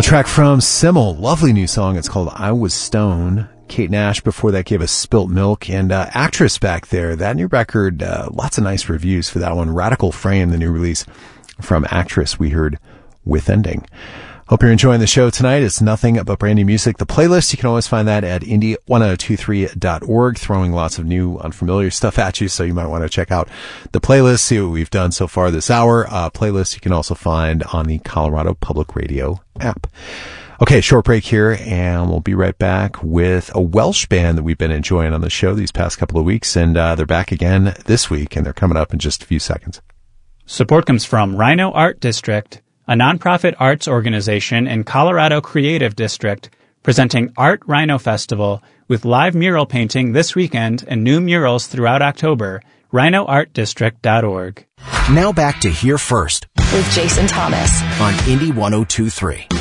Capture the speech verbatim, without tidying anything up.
A track from Simmel, lovely new song. It's called I Was Stone. Kate Nash before that gave us Spilt Milk, and uh, Actress back there. That new record, uh, lots of nice reviews for that one. Radical Frame, the new release from Actress, we heard With Ending. Hope you're enjoying the show tonight. It's nothing but brand new music. The playlist, you can always find that at indie ten twenty-three dot org, throwing lots of new, unfamiliar stuff at you, so you might want to check out the playlist, see what we've done so far this hour. Uh, playlist you can also find on the Colorado Public Radio app. Okay, short break here, and we'll be right back with a Welsh band that we've been enjoying on the show these past couple of weeks, and uh, they're back again this week, and they're coming up in just a few seconds. Support comes from Rhino Art District, a nonprofit arts organization in Colorado Creative District, presenting Art Rhino Festival with live mural painting this weekend and new murals throughout October. rhino art district dot org. Now back to Here First with Jason Thomas on Indie ten twenty-three.